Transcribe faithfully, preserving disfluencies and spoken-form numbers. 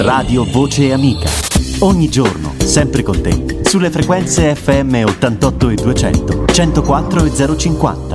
Radio Voce Amica. Ogni giorno, sempre con te, sulle frequenze F M ottantotto e duecento, centoquattro e zero cinquanta.